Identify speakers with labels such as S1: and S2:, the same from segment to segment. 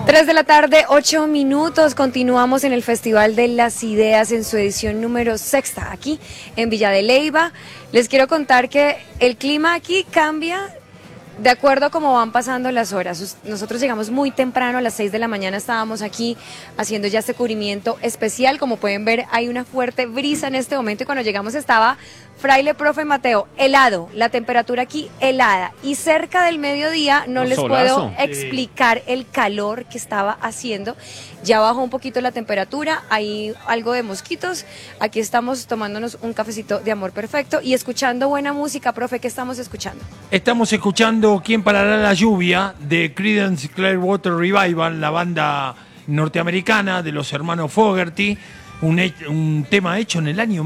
S1: 3 de la tarde, 8 minutos. Continuamos en el Festival de las Ideas en su edición número 6, aquí en Villa de Leyva. Les quiero contar que el clima aquí cambia de acuerdo a cómo van pasando las horas. Nosotros llegamos muy temprano, a las 6 de la mañana estábamos aquí haciendo ya este cubrimiento especial. Como pueden ver, hay una fuerte brisa en este momento y cuando llegamos estaba Fraile, profe Mateo, helado, la temperatura aquí helada, y cerca del mediodía no les puedo explicar el calor que estaba haciendo. Ya bajó un poquito la temperatura, hay algo de mosquitos. Aquí estamos tomándonos un cafecito de amor perfecto y escuchando buena música. Profe, ¿qué estamos escuchando?
S2: Estamos escuchando ¿Quién parará la lluvia? De Creedence Clearwater Revival, la banda norteamericana de los hermanos Fogerty. Un tema hecho en el año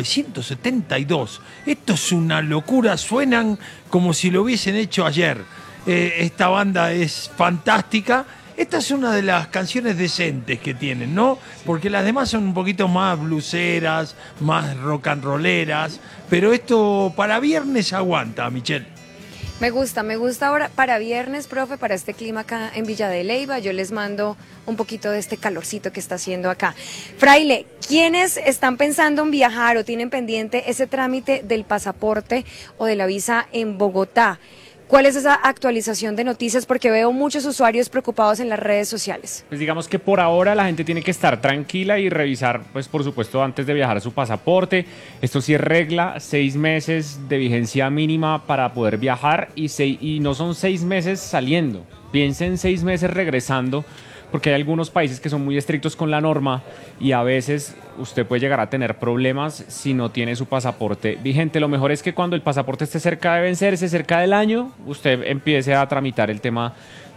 S2: 1972. Esto es una locura, suenan como si lo hubiesen hecho ayer. Esta banda es fantástica. Esta es una de las canciones decentes que tienen, ¿no? Porque las demás son un poquito más bluseras, más rock and rolleras. Pero esto para viernes aguanta, Michelle.
S1: Me gusta ahora para viernes, profe, para este clima acá en Villa de Leyva. Yo les mando un poquito de este calorcito que está haciendo acá. Fraile, ¿quiénes están pensando en viajar o tienen pendiente ese trámite del pasaporte o de la visa en Bogotá? ¿Cuál es esa actualización de noticias? Porque veo muchos usuarios preocupados en las redes sociales.
S3: Pues digamos que por ahora la gente tiene que estar tranquila y revisar, pues por supuesto, antes de viajar su pasaporte. Esto sí es regla, 6 meses de vigencia mínima para poder viajar y no son 6 meses saliendo. Piensen 6 meses regresando, porque hay algunos países que son muy estrictos con la norma y a veces usted puede llegar a tener problemas si no tiene su pasaporte vigente. Lo mejor es que cuando el pasaporte esté cerca de vencerse, cerca del año, usted empiece a tramitar el tema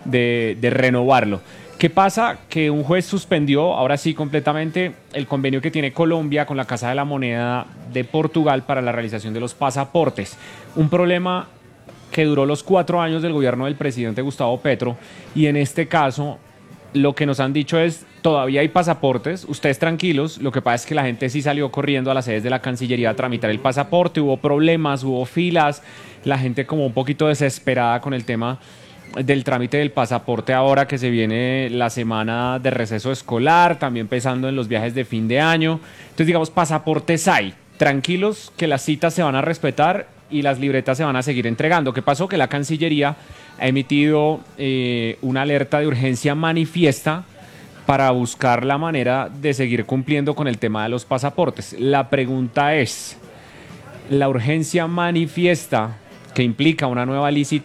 S3: de renovarlo. ¿Qué pasa? Que un juez suspendió, ahora sí completamente, el convenio que tiene Colombia con la Casa de la Moneda de Portugal para la realización de los pasaportes. Un problema que duró los 4 años del gobierno del presidente Gustavo Petro, y en este caso lo que nos han dicho es, todavía hay pasaportes, ustedes tranquilos. Lo que pasa es que la gente sí salió corriendo a las sedes de la Cancillería a tramitar el pasaporte, hubo problemas, hubo filas, la gente como un poquito desesperada con el tema del trámite del pasaporte ahora que se viene la semana de receso escolar, también pensando en los viajes de fin de año. Entonces digamos, pasaportes hay, tranquilos que las citas se van a respetar y las libretas se van a seguir entregando. ¿Qué pasó? Que la Cancillería ha emitido una alerta de urgencia manifiesta para buscar la manera de seguir cumpliendo con el tema de los pasaportes. La pregunta es, ¿la urgencia manifiesta, que implica una nueva licitación,